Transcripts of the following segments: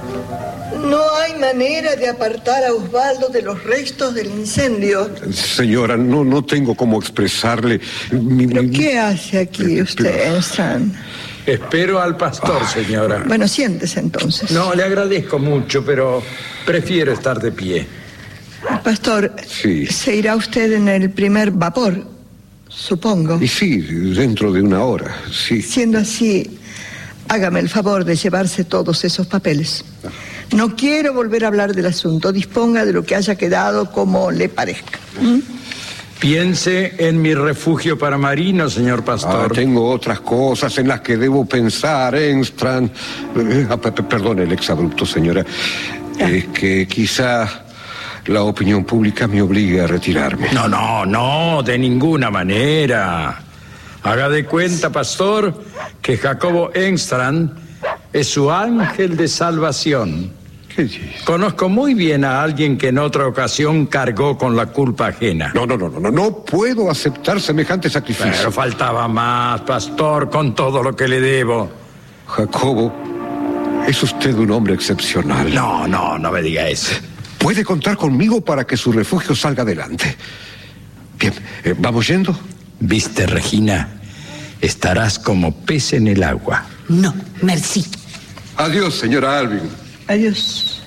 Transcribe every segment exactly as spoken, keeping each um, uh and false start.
No hay manera de apartar a Osvaldo de los restos del incendio. Señora, no, no tengo cómo expresarle... Mi, ¿Pero mi... qué hace aquí usted, Enstrand? Espero al pastor, Ay. señora. Bueno, siéntese entonces. No, le agradezco mucho, pero prefiero estar de pie. Pastor, sí. Se irá usted en el primer vapor, supongo. Y sí, dentro de una hora, sí. Siendo así, hágame el favor de llevarse todos esos papeles. No quiero volver a hablar del asunto. Disponga de lo que haya quedado como le parezca. ¿Mm? Piense en mi refugio para marinos, señor pastor. Ah, tengo otras cosas en las que debo pensar, Enstrand. Eh, ah, perdón el exabrupto, señora. Ah. Es que quizá la opinión pública me obligue a retirarme. No, no, no, de ninguna manera. Haga de cuenta, pastor, que Jacobo Enstrand es su ángel de salvación. ¿Qué dice? Conozco muy bien a alguien que en otra ocasión cargó con la culpa ajena. No, no, no, no, no puedo aceptar semejante sacrificio. Pero faltaba más, pastor, con todo lo que le debo. Jacobo, es usted un hombre excepcional. No, no, no me diga eso. Puede contar conmigo para que su refugio salga adelante. Bien, eh, ¿vamos yendo? Viste, Regina, estarás como pez en el agua. No, merci. Adiós, señora Alvin. Adiós.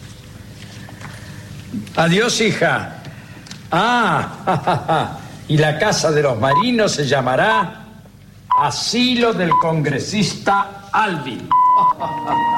Adiós, hija. Ah, ja, ja, ja. Y la casa de los marinos se llamará Asilo del Congresista Alvin.